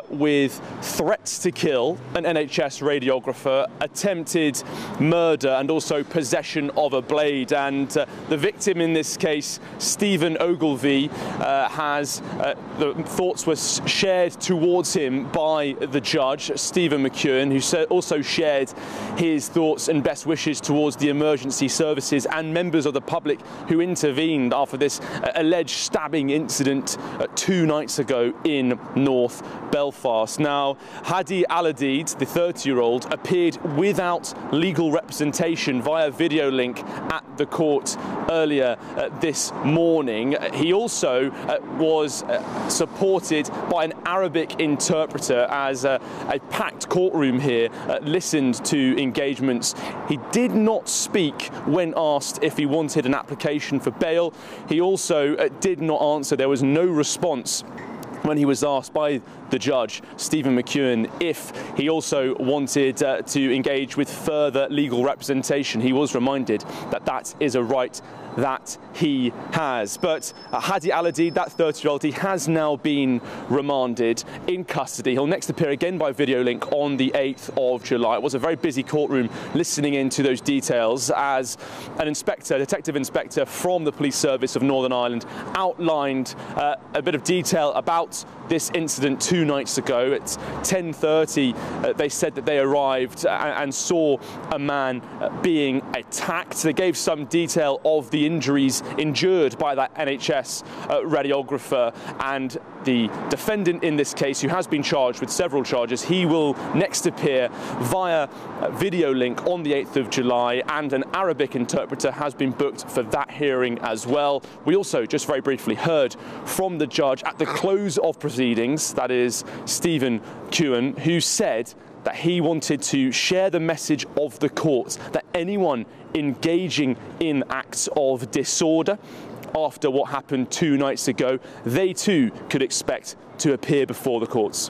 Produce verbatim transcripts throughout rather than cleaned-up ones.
with threats to kill an N H S radiographer, attempted murder and also possession of a blade. And uh, the victim in this case, Stephen Ogilvie, uh, has uh, the thoughts were shared towards him by the judge, Stephen McEwen, who also shared his thoughts and best wishes towards the emergency services and members of the public who intervened after this uh, alleged stabbing incident uh, two nights ago in North Belfast. Now, Hadi Al-Adid, the thirty-year-old, appeared without legal representation via video link at the court earlier uh, this morning. He also uh, was uh, supported by an Arabic interpreter as uh, a packed courtroom here uh, listened to engagements. He did not speak when asked if he wanted an application for bail. He also uh, did not answer. There was no response when he was asked by the judge, Stephen McEwen, if he also wanted uh, to engage with further legal representation. He was reminded that that is a right that he has. But uh, Hadi Al-Adid, that thirty-year-old, he has now been remanded in custody. He'll next appear again by video link on the eighth of July. It was a very busy courtroom listening into those details as an inspector, detective inspector from the police service of Northern Ireland outlined uh, a bit of detail about this incident two nights ago. At ten thirty, uh, they said that they arrived and, and saw a man uh, being attacked. They gave some detail of the injuries endured by that N H S uh, radiographer, and the defendant in this case, who has been charged with several charges, he will next appear via video link on the eighth of July, and an Arabic interpreter has been booked for that hearing as well. We also just very briefly heard from the judge at the close of proceedings, that is Stephen McEwen, who said that he wanted to share the message of the court that anyone engaging in acts of disorder after what happened two nights ago, they too could expect to appear before the courts.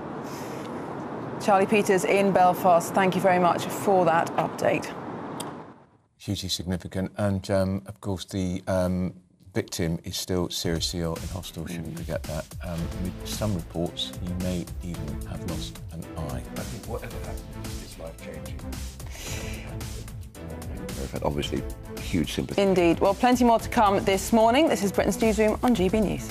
Charlie Peters in Belfast, thank you very much for that update. Hugely significant, and um, of course the um, victim is still seriously ill in hospital. Shouldn't forget that. Um, with some reports, he may even have lost an eye. I think whatever happens, it's life-changing. Obviously, huge sympathy. Indeed. Well, plenty more to come this morning. This is Britain's Newsroom on G B News.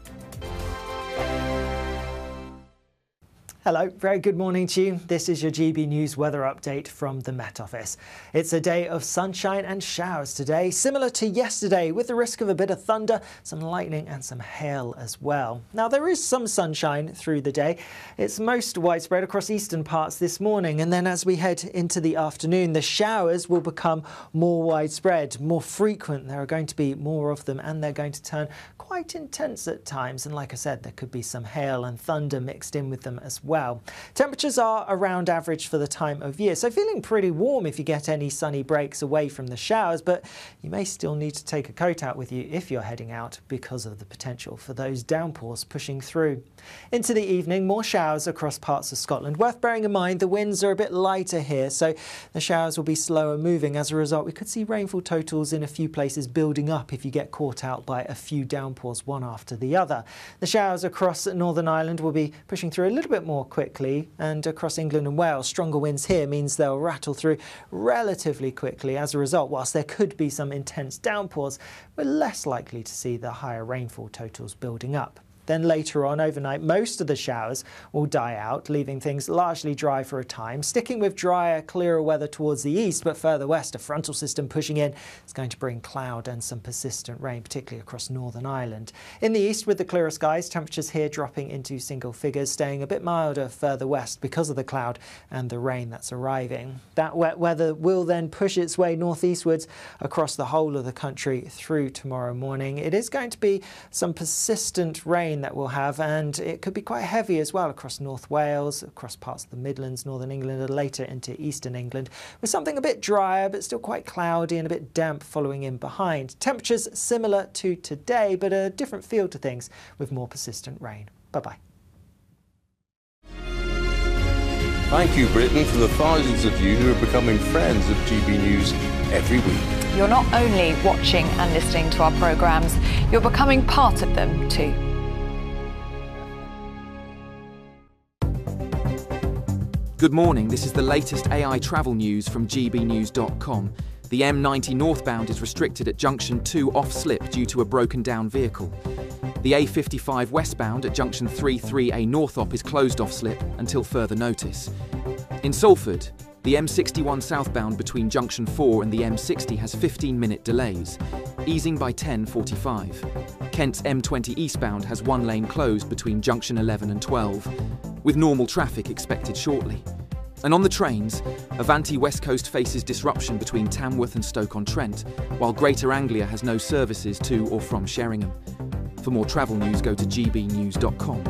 Hello, very good morning to you. This is your G B News weather update from the Met Office. It's a day of sunshine and showers today, similar to yesterday, with the risk of a bit of thunder, some lightning and some hail as well. Now, there is some sunshine through the day. It's most widespread across eastern parts this morning, and then as we head into the afternoon, the showers will become more widespread, more frequent. There are going to be more of them, and they're going to turn quite intense at times. And like I said, there could be some hail and thunder mixed in with them as well. Well. Temperatures are around average for the time of year, so feeling pretty warm if you get any sunny breaks away from the showers, but you may still need to take a coat out with you if you're heading out because of the potential for those downpours pushing through. Into the evening, more showers across parts of Scotland. Worth bearing in mind the winds are a bit lighter here, so the showers will be slower moving. As a result, we could see rainfall totals in a few places building up if you get caught out by a few downpours one after the other. The showers across Northern Ireland will be pushing through a little bit more quickly, and across England and Wales, stronger winds here means they'll rattle through relatively quickly. As a result, whilst there could be some intense downpours, we're less likely to see the higher rainfall totals building up. Then later on overnight, most of the showers will die out, leaving things largely dry for a time, sticking with drier, clearer weather towards the east, but further west, a frontal system pushing in is going to bring cloud and some persistent rain, particularly across Northern Ireland. In the east, with the clearer skies, temperatures here dropping into single figures, staying a bit milder further west because of the cloud and the rain that's arriving. That wet weather will then push its way northeastwards across the whole of the country through tomorrow morning. It is going to be some persistent rain that we'll have, and it could be quite heavy as well across North Wales, across parts of the Midlands, Northern England, and later into Eastern England, with something a bit drier but still quite cloudy and a bit damp following in behind. Temperatures similar to today, but a different feel to things with more persistent rain. Bye-bye. Thank you, Britain, for the thousands of you who are becoming friends of G B News every week. You're not only watching and listening to our programmes, you're becoming part of them too. Good morning, this is the latest A I travel news from G B news dot com. The M ninety northbound is restricted at junction two off-slip due to a broken down vehicle. The A fifty-five westbound at junction three three A north-op is closed off-slip until further notice. In Salford, the M sixty-one southbound between junction four and the M sixty has fifteen minute delays, easing by ten forty-five. Kent's M twenty eastbound has one lane closed between junction eleven and twelve, with normal traffic expected shortly. And on the trains, Avanti West Coast faces disruption between Tamworth and Stoke-on-Trent, while Greater Anglia has no services to or from Sheringham. For more travel news, go to G B news dot com.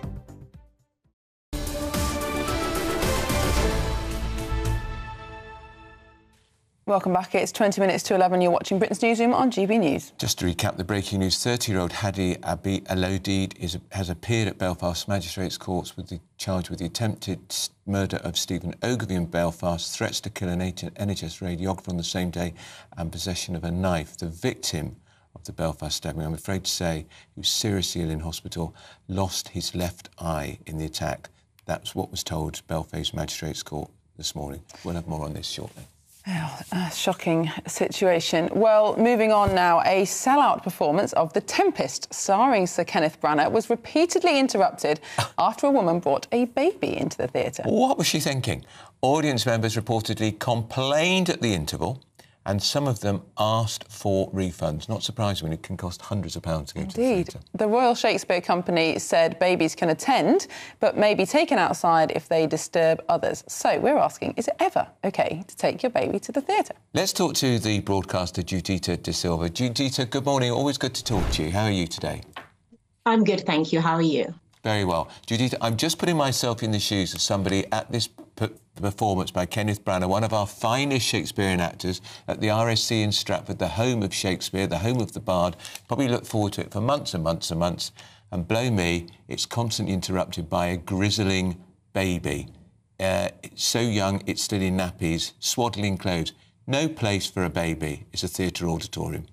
Welcome back. It's twenty minutes to eleven. You're watching Britain's Newsroom on G B News. Just to recap the breaking news, thirty-year-old Hadi Abi Elodid is, has appeared at Belfast Magistrates Courts with the charge with the attempted murder of Stephen Ogilvie in Belfast, threats to kill an N H S radiographer on the same day, and possession of a knife. The victim of the Belfast stabbing, I'm afraid to say, he was seriously ill in hospital, lost his left eye in the attack. That's what was told Belfast Magistrates Court this morning. We'll have more on this shortly. Oh, a shocking situation. Well, moving on now, a sellout performance of The Tempest, starring Sir Kenneth Branagh, was repeatedly interrupted after a woman brought a baby into the theatre. What was she thinking? Audience members reportedly complained at the interval, and some of them asked for refunds. Not surprisingly, it can cost hundreds of pounds to go Indeed. to the theatre. The Royal Shakespeare Company said babies can attend, but may be taken outside if they disturb others. So we're asking, is it ever OK to take your baby to the theatre? Let's talk to the broadcaster, Judita De Silva. Judita, good morning. Always good to talk to you. How are you today? I'm good, thank you. How are you? Very well. Judita, I'm just putting myself in the shoes of somebody at this p- performance by Kenneth Branagh, one of our finest Shakespearean actors at the R S C in Stratford, the home of Shakespeare, the home of the Bard. Probably looked forward to it for months and months and months. And blow me, it's constantly interrupted by a grizzling baby. Uh, it's so young, it's still in nappies, swaddling clothes. No place for a baby. It's a theatre auditorium.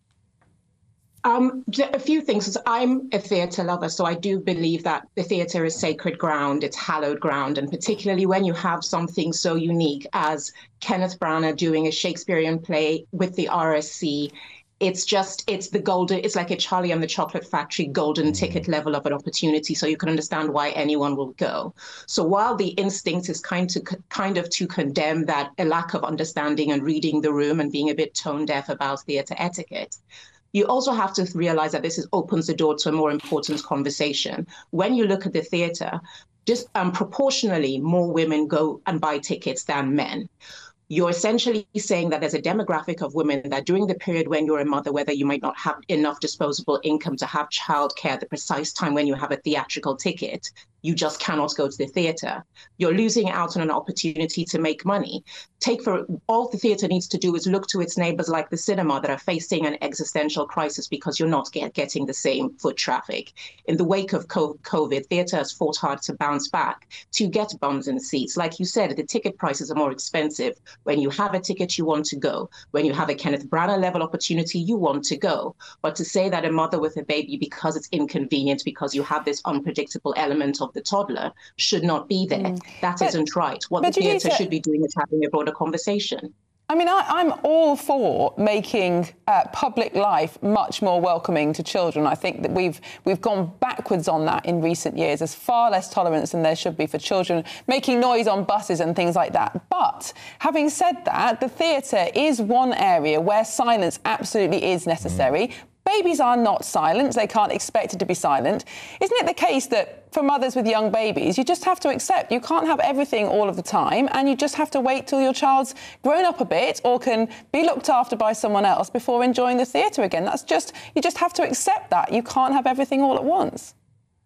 Um, a few things. I'm a theatre lover, so I do believe that the theatre is sacred ground, it's hallowed ground, and particularly when you have something so unique as Kenneth Branagh doing a Shakespearean play with the R S C, it's just, it's the golden, it's like a Charlie and the Chocolate Factory golden ticket level of an opportunity, so you can understand why anyone will go. So while the instinct is kind to kind of to condemn that a lack of understanding and reading the room and being a bit tone deaf about theatre etiquette, you also have to realize that this is, opens the door to a more important conversation. When you look at the theatre, just um, proportionally more women go and buy tickets than men. You're essentially saying that there's a demographic of women that during the period when you're a mother, whether you might not have enough disposable income to have childcare at the precise time when you have a theatrical ticket, you just cannot go to the theatre. You're losing out on an opportunity to make money. Take for all the theatre needs to do is look to its neighbours like the cinema that are facing an existential crisis because you're not get, getting the same foot traffic. In the wake of COVID, theatre has fought hard to bounce back to get bums in seats. Like you said, the ticket prices are more expensive. When you have a ticket, you want to go. When you have a Kenneth Branagh level opportunity, you want to go. But to say that a mother with a baby, because it's inconvenient, because you have this unpredictable element of the toddler, should not be there. Mm. That but, isn't right. What the theatre should be doing is having a broader conversation. I mean, I, I'm all for making uh, public life much more welcoming to children. I think that we've we've gone backwards on that in recent years. There's far less tolerance than there should be for children making noise on buses and things like that. But having said that, the theatre is one area where silence absolutely is necessary. Mm. Babies are not silent. They can't expect it to be silent. Isn't it the case that for mothers with young babies, you just have to accept you can't have everything all of the time, and you just have to wait till your child's grown up a bit or can be looked after by someone else before enjoying the theatre again? That's just, you just have to accept that. You can't have everything all at once.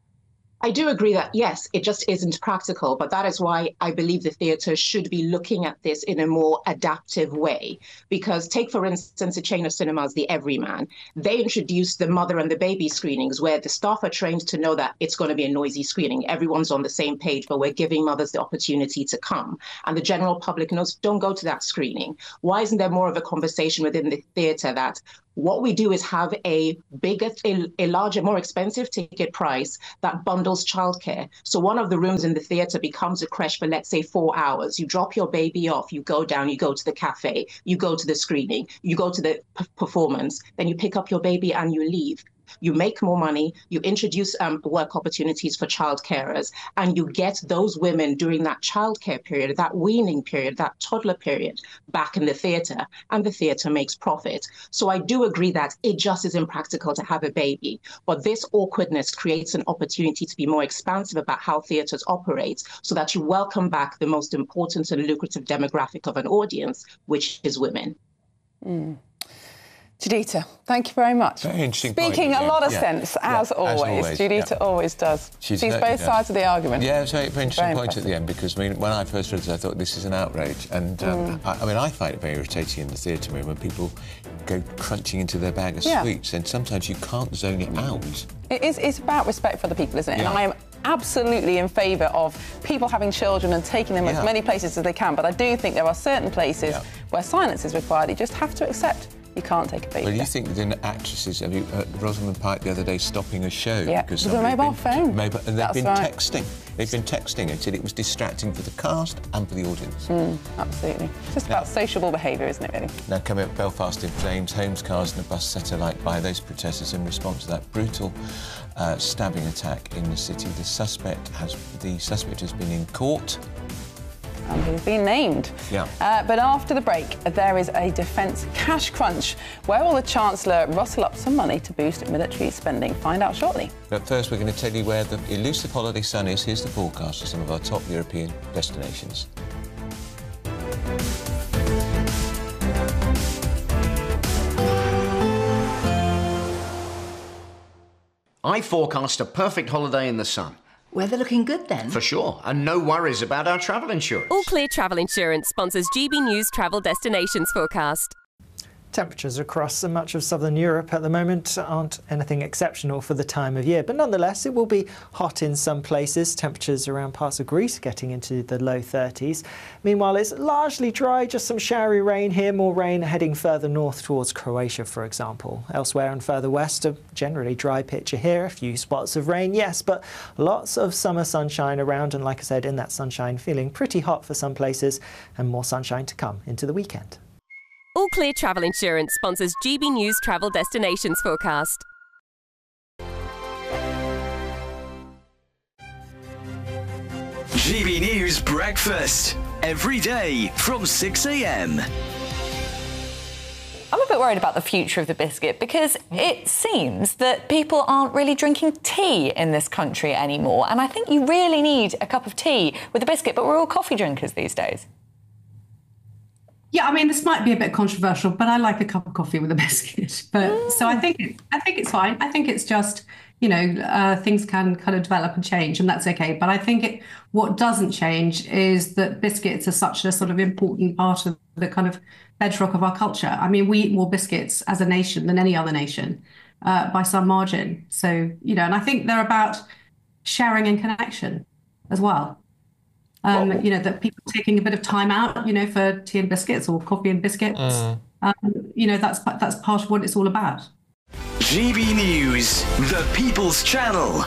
I do agree that, yes, it just isn't practical, but that is why I believe the theatre should be looking at this in a more adaptive way. Because take, for instance, a chain of cinemas, the Everyman. They introduced the mother and the baby screenings where the staff are trained to know that it's going to be a noisy screening. Everyone's on the same page, but we're giving mothers the opportunity to come. And the general public knows, don't go to that screening. Why isn't there more of a conversation within the theatre that What we do is have a bigger, a, a larger, more expensive ticket price that bundles childcare. So one of the rooms in the theatre becomes a creche for, let's say, four hours. You drop your baby off, you go down, you go to the cafe, you go to the screening, you go to the p- performance, then you pick up your baby and you leave. You make more money, you introduce um, work opportunities for child carers, and you get those women during that childcare period, that weaning period, that toddler period, back in the theatre, and the theatre makes profit. So I do agree that it just is impractical to have a baby, but this awkwardness creates an opportunity to be more expansive about how theatres operate, so that you welcome back the most important and lucrative demographic of an audience, which is women. Mm. Juditha, thank you very much. Very interesting Speaking point, a lot of yeah. sense, Yeah, as as always. always, Juditha yeah. always does. She's Sees very- both yeah. sides of the argument. Yeah, it's a very, very interesting Very point at the impressive. end, because I mean, when I first read this, I thought this is an outrage. And um, Mm. I, I mean, I find it very irritating in the theatre room when people go crunching into their bag of Yeah. sweets, and sometimes you can't zone it out. It is, it's about respect for the people, isn't it? Yeah. And I am absolutely in favour of people having children and taking them Yeah. as many places as they can. But I do think there are certain places Yeah. where silence is required. You just have to accept you can't take a baby. Well, you there. think the actresses, have you heard Rosamund Pike the other day stopping a show Yeah, because with a somebody had mobile been- phone. Mobile, and they've That's been right. texting. They've been texting and said it was distracting for the cast and for the audience. Mm, absolutely. It's just about sociable behaviour, isn't it, really? Now, coming up, Belfast in flames, homes, cars and a bus set alight by those protesters in response to that brutal uh, stabbing attack in the city. The suspect has the suspect has been in court. And he's been named. Yeah. Uh, but after the break, there is a defence cash crunch. Where will the Chancellor rustle up some money to boost military spending? Find out shortly. But first, we're going to tell you where the elusive holiday sun is. Here's the forecast for some of our top European destinations. I forecast a perfect holiday in the sun. Weather looking good then? For sure, and no worries about our travel insurance. All Clear Travel Insurance sponsors G B News Travel Destinations Forecast. Temperatures across much of southern Europe at the moment aren't anything exceptional for the time of year, but nonetheless it will be hot in some places. Temperatures around parts of Greece getting into the low thirties. Meanwhile, it's largely dry, just some showery rain here, more rain heading further north towards Croatia, for example. Elsewhere and further west, a generally dry picture here, a few spots of rain, yes, but lots of summer sunshine around, and like I said, in that sunshine feeling pretty hot for some places, and more sunshine to come into the weekend. All Clear Travel Insurance sponsors G B News Travel Destinations Forecast. G B News Breakfast. Every day from six a m. I'm a bit worried about the future of the biscuit because it seems that people aren't really drinking tea in this country anymore. And I think you really need a cup of tea with a biscuit, but we're all coffee drinkers these days. Yeah, I mean, this might be a bit controversial, but I like a cup of coffee with a biscuit. But mm. so I think it, I think it's fine. I think it's just, you know, uh, things can kind of develop and change, and that's okay. But I think it, what doesn't change is that biscuits are such a sort of important part of the kind of bedrock of our culture. I mean, we eat more biscuits as a nation than any other nation uh, by some margin. So, you know, and I think they're about sharing and connection as well. Um, well, you know, that people taking a bit of time out, you know, for tea and biscuits or coffee and biscuits. Mm. Um, you know, that's that's part of what it's all about. G B News, the People's Channel.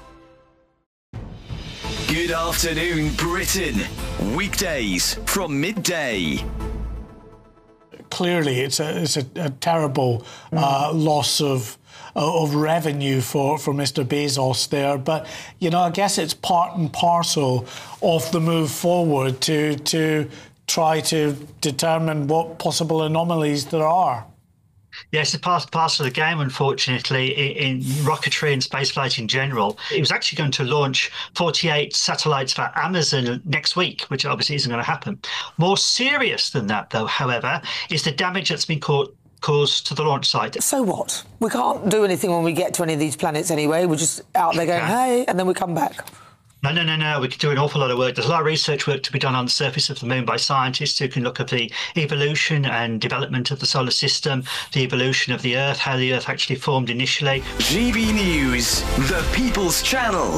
Good afternoon, Britain. Weekdays from midday. Clearly, it's a it's a, a terrible uh, loss of uh, of revenue for, for Mister Bezos there. But you know, I guess it's part and parcel of the move forward to to try to determine what possible anomalies there are. Yes, it's part parcel of the game, unfortunately, in, in rocketry and spaceflight in general. It was actually going to launch forty-eight satellites for Amazon next week, which obviously isn't going to happen. More serious than that, though, however, is the damage that's been caught, caused to the launch site. So what? We can't do anything when we get to any of these planets anyway. We're just out there going, hey, and then we come back. No, no, no, no. We could do an awful lot of work. There's a lot of research work to be done on the surface of the moon by scientists who can look at the evolution and development of the solar system, the evolution of the Earth, how the Earth actually formed initially. G B News, the People's Channel.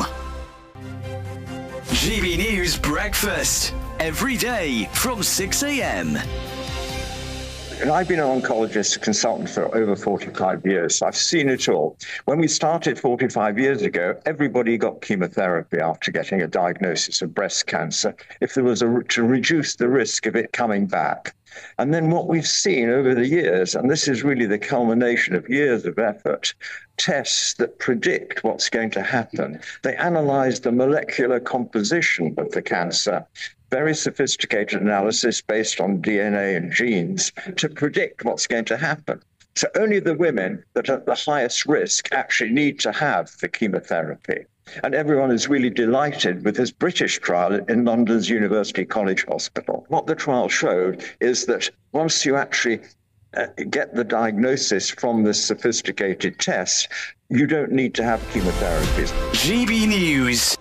G B News Breakfast. Every day from six a m. And I've been an oncologist consultant for over forty-five years, so I've seen it all. When we started forty-five years ago, everybody got chemotherapy after getting a diagnosis of breast cancer if there was a, to reduce the risk of it coming back. And then what we've seen over the years, and this is really the culmination of years of effort, tests that predict what's going to happen. They analyze the molecular composition of the cancer, very sophisticated analysis based on D N A and genes to predict what's going to happen. So only the women that are at the highest risk actually need to have the chemotherapy. And everyone is really delighted with this British trial in London's University College Hospital. What the trial showed is that once you actually uh, get the diagnosis from this sophisticated test, you don't need to have chemotherapies. G B News.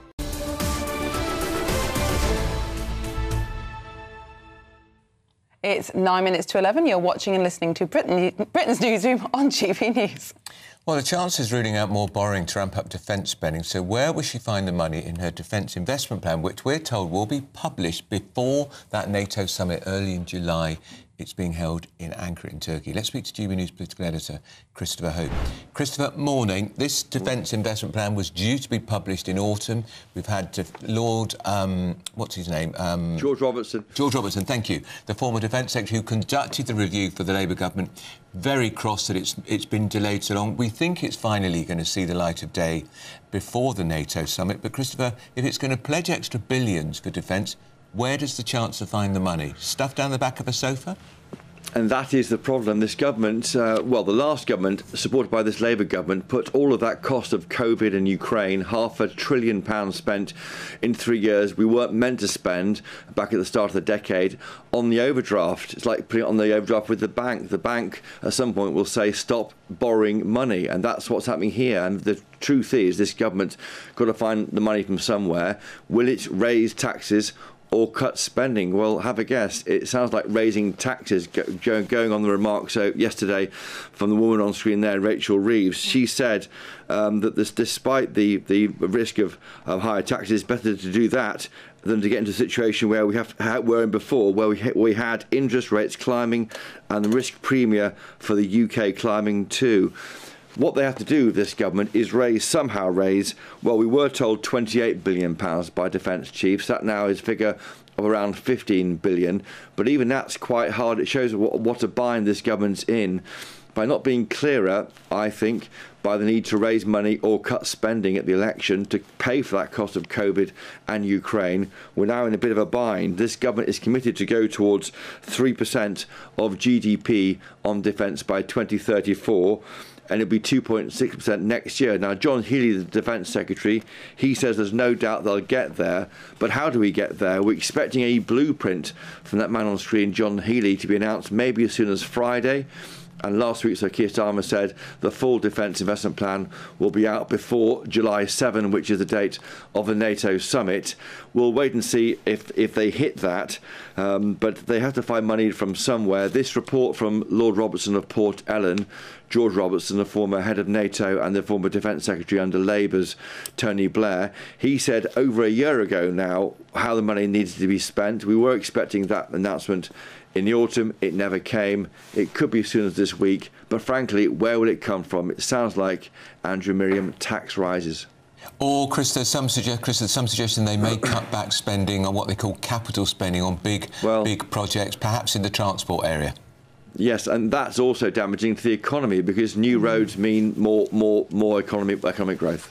It's nine minutes to eleven. You're watching and listening to Britain, Britain's Newsroom on G B News. Well, the Chancellor's ruling out more borrowing to ramp up defence spending. So where will she find the money in her defence investment plan, which we're told will be published before that NATO summit early in July? It's being held in Ankara in Turkey. Let's speak to G B News political editor Christopher Hope. Christopher, morning. This defence investment plan was due to be published in autumn. We've had Lord, um, what's his name? Um, George Robertson. George Robertson, thank you. The former Defence Secretary who conducted the review for the Labour government. Very cross that it's it's been delayed so long. We think it's finally going to see the light of day before the NATO summit. But Christopher, if it's going to pledge extra billions for defence, where does the Chancellor find the money? Stuffed down the back of a sofa? And that is the problem. This government, uh, well, the last government, supported by this Labour government, put all of that cost of COVID and Ukraine, half a trillion pounds spent in three years we weren't meant to spend back at the start of the decade, on the overdraft. It's like putting it on the overdraft with the bank. The bank, at some point, will say, stop borrowing money. And that's what's happening here. And the truth is, this government got to find the money from somewhere. Will it raise taxes or cut spending? Well, have a guess. It sounds like raising taxes, go, going on the remarks so yesterday from the woman on screen there, Rachel Reeves. She said um, that this, despite the, the risk of um, higher taxes, it's better to do that than to get into a situation where we have were in before, where we, we had interest rates climbing and the risk premia for the U K climbing too. What they have to do, this government, is raise, somehow raise, well, we were told twenty-eight billion pounds by defence chiefs. That now is a figure of around fifteen billion pounds. But even that's quite hard. It shows what, what a bind this government's in by not being clearer, I think, by the need to raise money or cut spending at the election to pay for that cost of COVID and Ukraine. We're now in a bit of a bind. This government is committed to go towards three percent of G D P on defence by twenty thirty-four. And it'll be two point six percent next year. Now, John Healey, the Defence Secretary, he says there's no doubt they'll get there. But how do we get there? We're expecting a blueprint from that man on screen, John Healey, to be announced maybe as soon as Friday. And last week, Sir Keir Starmer said the full defence investment plan will be out before July seventh, which is the date of the NATO summit. We'll wait and see if, if they hit that. Um, but they have to find money from somewhere. This report from Lord Robertson of Port Ellen, George Robertson, the former head of NATO and the former Defence Secretary under Labour's Tony Blair, he said over a year ago now how the money needed to be spent. We were expecting that announcement in the autumn. It never came. It could be as soon as this week. But frankly, where will it come from? It sounds like, Andrew Miriam, tax rises. Or, Chris, there's some, suggest, Chris, there's some suggestion they may cut back spending on what they call capital spending on big, well, big projects, perhaps in the transport area. Yes, and that's also damaging to the economy because new roads mean more, more, more economy, economic growth.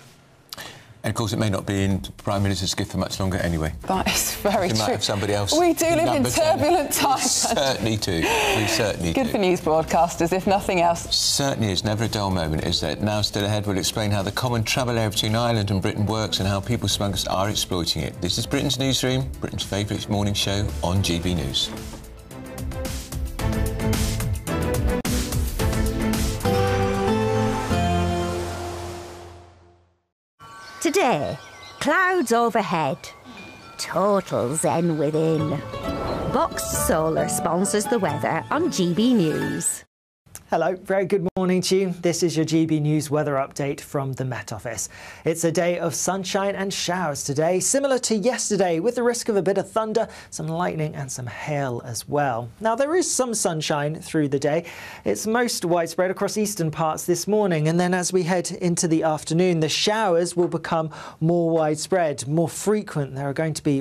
And of course, it may not be in the Prime Minister's gift for much longer anyway. That is very it true. Might have somebody else. We do live in turbulent times. We certainly do. We certainly Good do. for news broadcasters, if nothing else. Certainly is. Never a dull moment, is there? Now, still ahead, we'll explain how the common travel area between Ireland and Britain works and how people smugglers are exploiting it. This is Britain's Newsroom, Britain's favourite morning show on G B News. Today, clouds overhead, total zen within. Box Solar sponsors the weather on G B News. Hello, very good morning to you. This is your G B News weather update from the Met Office. It's a day of sunshine and showers today, similar to yesterday, with the risk of a bit of thunder, some lightning and some hail as well. Now, there is some sunshine through the day. It's most widespread across eastern parts this morning, and then as we head into the afternoon, the showers will become more widespread, more frequent. There are going to be